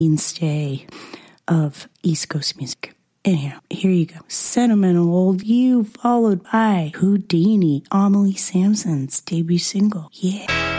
mainstay of East Coast music. Anyhow, here you go. Sentimental Old You, followed by Houdini, Amelie Sampson's debut single. Yeah.